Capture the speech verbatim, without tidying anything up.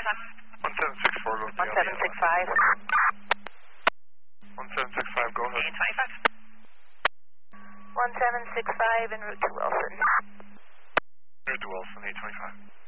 Wilson. one seven six four, go one seven six five. one seven six five, go ahead. eight twenty-five. one seven six five en route to Wilson. Route to Wilson, eight twenty-five.